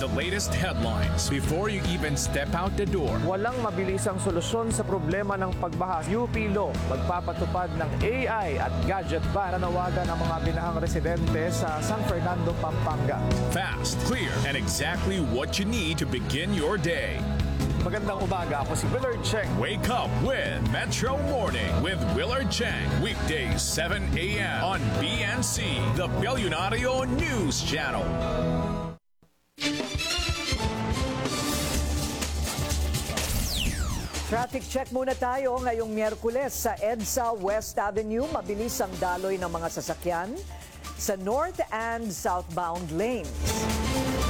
the latest headlines before you even step out the door. Walang mabilisang solusyon sa problema ng pagbaha. UP Law magpapatupad ng AI at gadget ban na nawagan ang mga binahang residente sa San Fernando, Pampanga. Fast, clear, and exactly what you need to begin your day. Magandang umaga, ako si Willard Cheng. Wake up with Metro Morning with Willard Chang. Weekdays 7 a.m. on BNC, the Billionario News Channel. Traffic check muna tayo ngayong Miyerkules sa EDSA West Avenue. Mabilis ang daloy ng mga sasakyan sa north and southbound lanes.